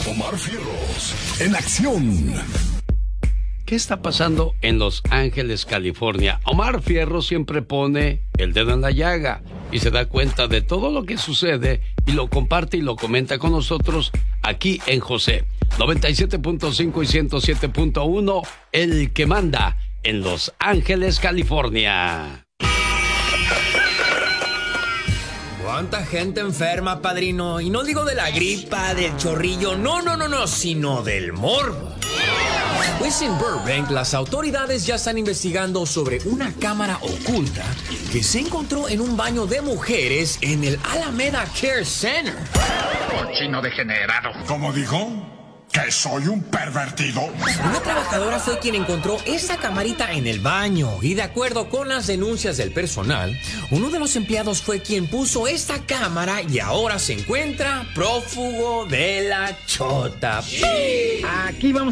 Omar Fierros, en acción. ¿Qué está pasando en Los Ángeles, California? Omar Fierros siempre pone el dedo en la llaga y se da cuenta de todo lo que sucede y lo comparte y lo comenta con nosotros aquí en José 97.5 y 107.1, el que manda en Los Ángeles, California. ¿Cuánta gente enferma, padrino? Y no digo de la gripa, del chorrillo, no, sino del morbo. Pues en Burbank, las autoridades ya están investigando sobre una cámara oculta que se encontró en un baño de mujeres en el Alameda Care Center. Cochino degenerado. ¿Cómo dijo? ¿Que soy un pervertido? Una trabajadora fue quien encontró esa camarita en el baño y de acuerdo con las denuncias del personal, uno de los empleados fue quien puso esta cámara y ahora se encuentra prófugo de la chota. Aquí vamos